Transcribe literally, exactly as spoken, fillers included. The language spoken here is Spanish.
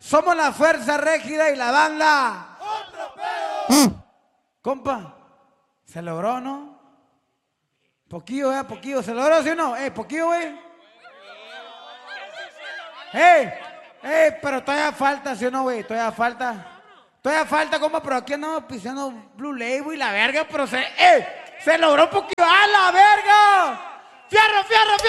Somos la fuerza rígida y la banda. ¡Otro pedo! Compa, ¿se logró, no? Poquillo, eh, poquillo. ¿Se logró, sí o no? Eh, poquillo, güey. Eh, eh, pero todavía falta, ¿sí o no, güey? Todavía falta. Todavía falta, compa, pero aquí andamos pisando Blue Label y la verga, pero se, eh, se logró un poquillo. ¡A la verga! ¡Fierro, fierro, fierro!